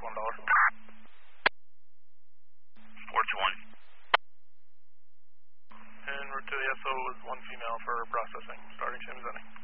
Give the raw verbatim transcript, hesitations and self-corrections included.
one dollar. four two one. En route to the S O is one female for processing, starting Shimzani.